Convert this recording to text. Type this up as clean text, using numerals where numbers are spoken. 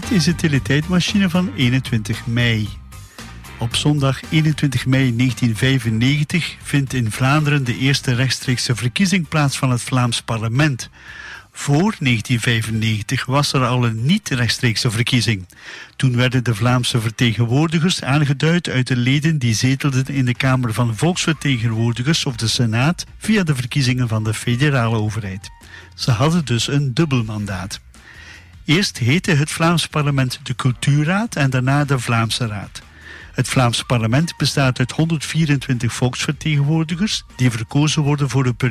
Dit is de teletijdmachine van 21 mei. Op zondag 21 mei 1995 vindt in Vlaanderen de eerste rechtstreekse verkiezing plaats van het Vlaams parlement. Voor 1995 was er al een niet-rechtstreekse verkiezing. Toen werden de Vlaamse vertegenwoordigers aangeduid uit de leden die zetelden in de Kamer van Volksvertegenwoordigers of de Senaat via de verkiezingen van de federale overheid. Ze hadden dus een dubbel mandaat. Eerst heette het Vlaams parlement de Cultuurraad en daarna de Vlaamse Raad. Het Vlaams parlement bestaat uit 124 volksvertegenwoordigers die verkozen worden voor de periode